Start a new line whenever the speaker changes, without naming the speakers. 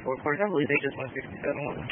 four quarters. I believe they just won 67-1.